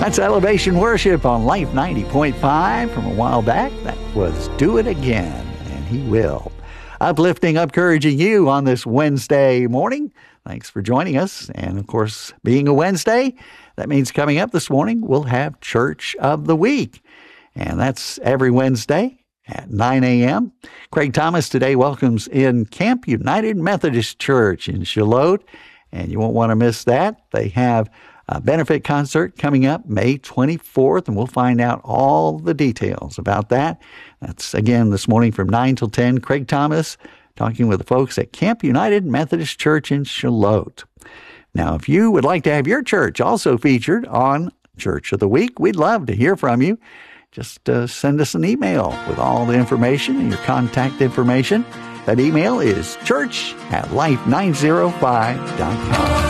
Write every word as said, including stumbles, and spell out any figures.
That's Elevation Worship on Life ninety point five from a while back. That was Do It Again, and He Will. Uplifting, encouraging you on this Wednesday morning. Thanks for joining us. And, of course, being a Wednesday, that means coming up this morning, we'll have Church of the Week. And that's every Wednesday at nine a.m. Craig Thomas today welcomes in Camp United Methodist Church in Shallotte, and you won't want to miss that. They have a benefit concert coming up May twenty-fourth, and we'll find out all the details about that. That's, again, this morning from nine till ten. Craig Thomas talking with the folks at Camp United Methodist Church in Shallotte. Now, if you would like to have your church also featured on Church of the Week, we'd love to hear from you. Just uh, send us an email with all the information and your contact information. That email is church at life nine oh five dot com.